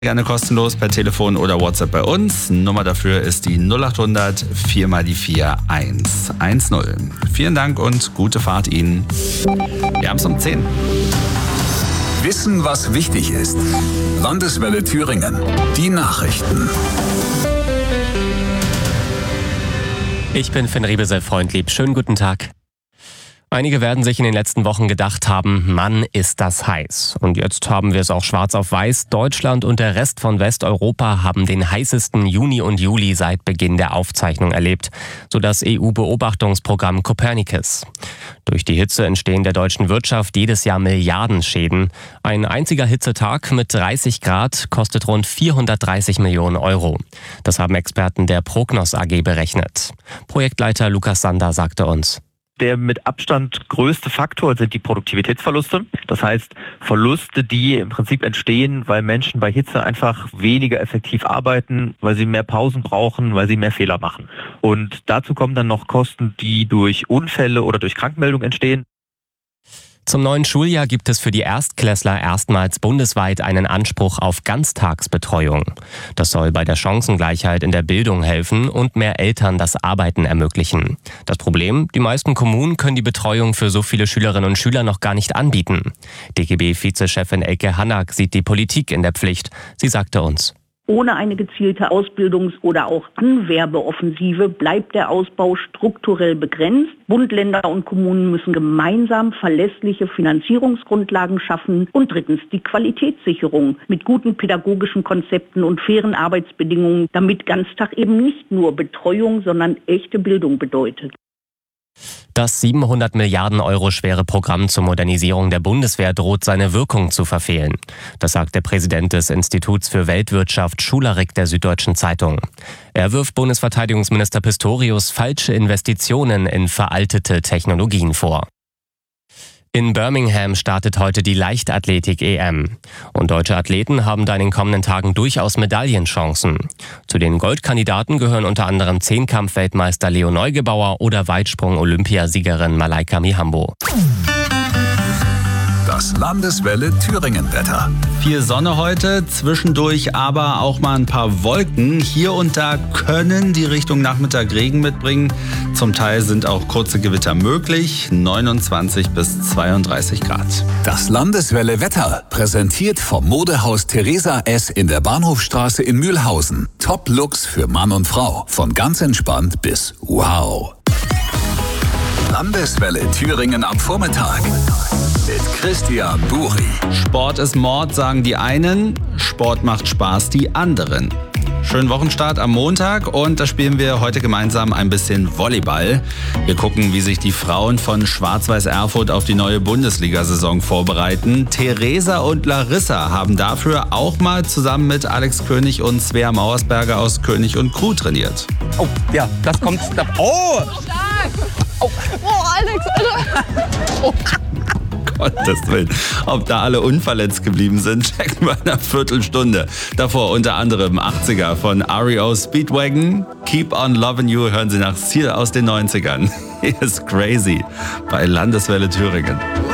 Gerne kostenlos per Telefon oder WhatsApp bei uns. Nummer dafür ist die 0800 4 mal die 4 110. Vielen Dank und gute Fahrt Ihnen. Wir haben es um 10. Wissen, was wichtig ist. Landeswelle Thüringen. Die Nachrichten. Ich bin Finn Riebesel-Freundlieb. Schönen guten Tag. Einige werden sich in den letzten Wochen gedacht haben, Mann, ist das heiß. Und jetzt haben wir es auch schwarz auf weiß. Deutschland und der Rest von Westeuropa haben den heißesten Juni und Juli seit Beginn der Aufzeichnung erlebt, so das EU-Beobachtungsprogramm Copernicus. Durch die Hitze entstehen der deutschen Wirtschaft jedes Jahr Milliardenschäden. Ein einziger Hitzetag mit 30 Grad kostet rund 430 Millionen Euro. Das haben Experten der Prognos AG berechnet. Projektleiter Lukas Sander sagte uns: Der mit Abstand größte Faktor sind die Produktivitätsverluste. Das heißt, Verluste, die im Prinzip entstehen, weil Menschen bei Hitze einfach weniger effektiv arbeiten, weil sie mehr Pausen brauchen, weil sie mehr Fehler machen. Und dazu kommen dann noch Kosten, die durch Unfälle oder durch Krankmeldung entstehen. Zum neuen Schuljahr gibt es für die Erstklässler erstmals bundesweit einen Anspruch auf Ganztagsbetreuung. Das soll bei der Chancengleichheit in der Bildung helfen und mehr Eltern das Arbeiten ermöglichen. Das Problem: Die meisten Kommunen können die Betreuung für so viele Schülerinnen und Schüler noch gar nicht anbieten. DGB-Vizechefin Elke Hannack sieht die Politik in der Pflicht. Sie sagte uns: Ohne eine gezielte Ausbildungs- oder auch Anwerbeoffensive bleibt der Ausbau strukturell begrenzt. Bund, Länder und Kommunen müssen gemeinsam verlässliche Finanzierungsgrundlagen schaffen. Und drittens die Qualitätssicherung mit guten pädagogischen Konzepten und fairen Arbeitsbedingungen, damit Ganztag eben nicht nur Betreuung, sondern echte Bildung bedeutet. Das 700 Milliarden Euro schwere Programm zur Modernisierung der Bundeswehr droht seine Wirkung zu verfehlen. Das sagt der Präsident des Instituts für Weltwirtschaft Schularik der Süddeutschen Zeitung. Er wirft Bundesverteidigungsminister Pistorius falsche Investitionen in veraltete Technologien vor. In Birmingham startet heute die Leichtathletik-EM. Und deutsche Athleten haben da in den kommenden Tagen durchaus Medaillenchancen. Zu den Goldkandidaten gehören unter anderem Zehnkampf-Weltmeister Leo Neugebauer oder Weitsprung-Olympiasiegerin Malaika Mihambo. Das Landeswelle Thüringen-Wetter. Viel Sonne heute, zwischendurch aber auch mal ein paar Wolken. Hier und da können die Richtung Nachmittag Regen mitbringen. Zum Teil sind auch kurze Gewitter möglich. 29 bis 32 Grad. Das Landeswelle Wetter präsentiert vom Modehaus Theresa S. in der Bahnhofstraße in Mühlhausen. Top-Looks für Mann und Frau. Von ganz entspannt bis wow. Landeswelle Thüringen am Vormittag. Mit Christian Buri. Sport ist Mord, sagen die einen. Sport macht Spaß, die anderen. Schönen Wochenstart am Montag und da spielen wir heute gemeinsam ein bisschen Volleyball. Wir gucken, wie sich die Frauen von Schwarz-Weiß Erfurt auf die neue Bundesliga-Saison vorbereiten. Theresa und Larissa haben dafür auch mal zusammen mit Alex König und Svea Mauersberger aus König und Crew trainiert. Oh, ja, das kommt. Oh! Oh, Alex, Alter! Oh. Gottes Willen. Ob da alle unverletzt geblieben sind, checken wir in einer Viertelstunde. Davor unter anderem 80er von REO Speedwagon. Keep on Loving You hören Sie nach Ziel aus den 90ern. Hier ist Crazy bei Landeswelle Thüringen.